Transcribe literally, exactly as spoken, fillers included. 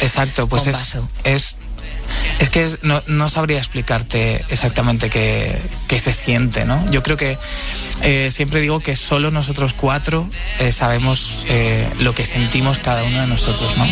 Exacto, pues es, es es que es, no, no sabría explicarte exactamente qué, qué se siente, ¿no? Yo creo que eh, siempre digo que solo nosotros cuatro eh, sabemos eh, lo que sentimos cada uno de nosotros, ¿no?